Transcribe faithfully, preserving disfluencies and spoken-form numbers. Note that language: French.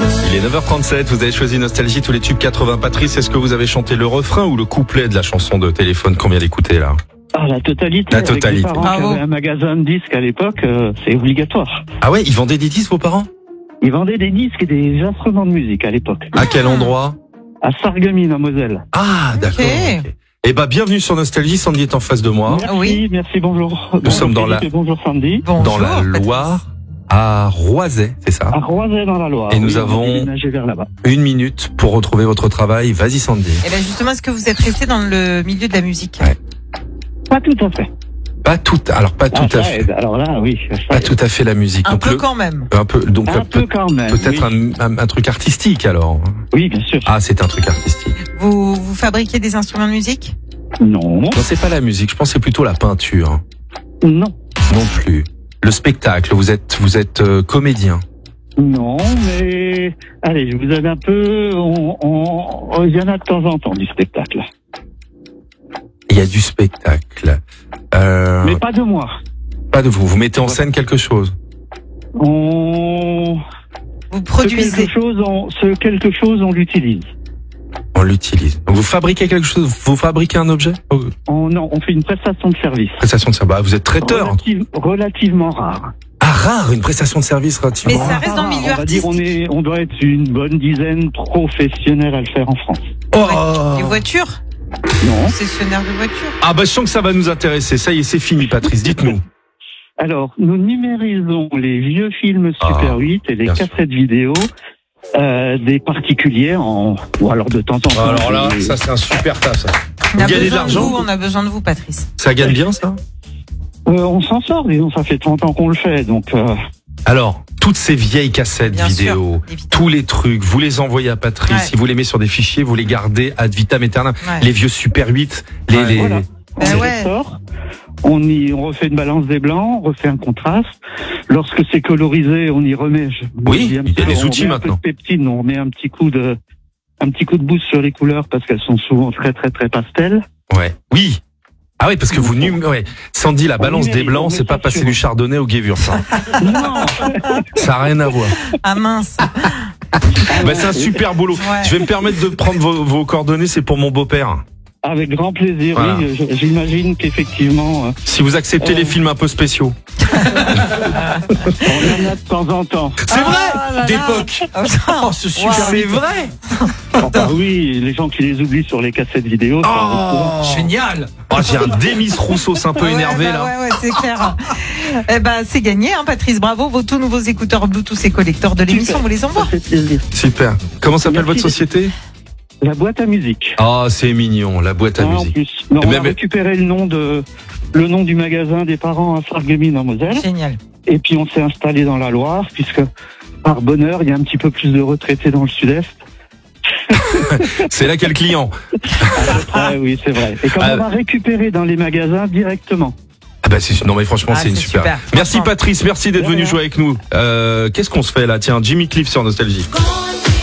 Il est neuf heures trente-sept, vous avez choisi Nostalgie, tous les tubes quatre-vingts. Patrice, est-ce que vous avez chanté le refrain ou le couplet de la chanson de Téléphone qu'on vient d'écouter là? Ah, la totalité. La totalité. Avec mes parents qui avaient un magasin de disques à l'époque, euh, c'est obligatoire. Ah ouais, ils vendaient des disques, vos parents? Ils vendaient des disques et des instruments de musique à l'époque. À quel endroit? À Sarreguemines, en Moselle. Ah, d'accord. Okay. Okay. Eh ben, bienvenue sur Nostalgie. Sandy est en face de moi. Merci, oui. merci, bonjour. Nous bonjour sommes dans Philippe la, et bonjour Sandy. Bonjour, dans la Patrice. Loire, à Roisey, c'est ça? À Roisey dans la Loire. Et nous oui, avons on a déménagé vers là-bas. une minute pour retrouver votre travail. Vas-y, Sandy. Et bien justement, est-ce que vous êtes resté dans le milieu de la musique? Ouais. Pas tout à fait. Pas tout, alors pas tout ah, à ça fait. aide. Alors là, oui. Ça Pas aide. tout à fait la musique. Un donc peu le, quand même. un peu, donc Un peut, peu quand même. peut-être oui. un, un, un truc artistique alors. Oui, bien sûr. Ah, c'est un truc artistique. Vous, vous fabriquez des instruments de musique? Non. Non, c'est pas la musique. Je pense que c'est plutôt la peinture. Non. Non plus. Le spectacle. Vous êtes, vous êtes euh, comédien. Non, mais allez, je vous aide un peu. On, on, il y en a de temps en temps du spectacle. Il y a du spectacle. Euh, Mais pas de moi. pas de vous. Vous mettez en scène quelque chose. On Vous ce produisez? quelque chose, on, ce quelque chose, on l'utilise. On l'utilise. Donc vous fabriquez quelque chose. Vous fabriquez un objet. Oh, On, non, on fait une prestation de service. prestation de service. Bah, vous êtes traiteur. Relative- relativement rare. Ah, rare, une prestation de service relativement. Mais ça rare. reste dans le milieu on va dire, on artistique. est, on doit être une bonne dizaine professionnels à le faire en France. Oh. Les voitures? Non. Concessionnaire de voitures? Ah bah je sens que ça va nous intéresser. Ça y est, c'est fini, Patrice. Dites-nous. Alors, nous numérisons les vieux films Super Ah, huit et les bien sûr. cassettes vidéo euh, des particuliers en, ou alors de temps en temps. Alors là, des- ça c'est un super taf. Ça. On a Vous gagnez de besoin de l'argent? vous, on a besoin de vous, Patrice. Ça gagne bien, ça? Euh, on s'en sort, disons, ça fait trente ans qu'on le fait, donc euh, Alors, toutes ces vieilles cassettes Bien vidéo, sûr, évidemment. tous les trucs, vous les envoyez à Patrice, Ouais. il vous les met sur des fichiers, vous les gardez ad vitam aeternam. Ouais. Les vieux Super huit, les... Ouais, les... voilà. on Ben les ouais. sort, on y, on refait une balance des blancs, on refait un contraste. Lorsque c'est colorisé, on y remet. je- Oui, je dis un il y a petit peu, des on outils met maintenant. Un peu de peptide, on met un petit coup de, un petit coup de boost sur les couleurs parce qu'elles sont souvent très très très pastel. Ouais. Oui. Ah oui, parce que vous... num- Ouais. Sandy, la On balance numérise, des blancs, on c'est met pas ça passer sur- du chardonnay au Gewürz. hein. Non. Ça n'a rien à voir. Ah mince. Bah, c'est un super boulot. Ouais. Je vais me permettre de prendre vos, vos coordonnées, c'est pour mon beau-père. Avec grand plaisir. Voilà. Oui, je- j'imagine qu'effectivement, euh, Si vous acceptez Euh. les films un peu spéciaux. on en a de temps en temps. C'est Ah vrai là là. d'époque. Oh, ce super C'est vrai. Enfin, oui, les gens qui les oublient sur les cassettes vidéo. ça arrive souvent. Oh, génial. Oh, j'ai un Demis Rousseau, c'est un peu Ouais, énervé bah là. Ouais, ouais, c'est clair. Eh ben, c'est gagné, hein, Patrice. Bravo. Vos tous nouveaux écouteurs Bluetooth et collecteurs de l'émission, on vous les envoie. Ça fait plaisir. Super. Comment s'appelle Merci. votre société? La boîte à musique. Ah, c'est mignon, la boîte à Ah, en musique. plus. Non, on Mais- a mais- récupéré le nom de le nom du magasin des parents à Sarreguemines en Moselle. Génial. Et puis on s'est installé dans la Loire, puisque par bonheur, il y a un petit peu plus de retraités dans le sud-est. C'est là quel client? Ah oui, c'est vrai. Et comme Ah. on va récupérer dans les magasins directement. Ah bah c'est non mais franchement Ah, c'est une c'est super. super. Merci Franchement. Patrice, merci d'être De venu rien. jouer avec nous. Euh, qu'est-ce qu'on se fait là? Tiens, Jimmy Cliff sur Nostalgie. Quand